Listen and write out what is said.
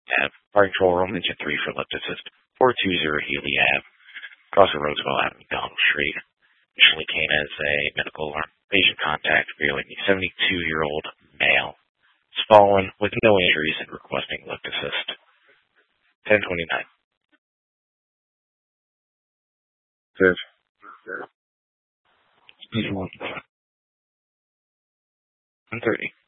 Ave. Parking control room, engine 3 for lift assist, 420 Healy Ave. Across the Roosevelt Avenue, Donald Street. Initially came as a medical alarm. Patient contact revealing a 72-year-old male. It's fallen with no injuries and requesting lift assist. 1029. Good. 130.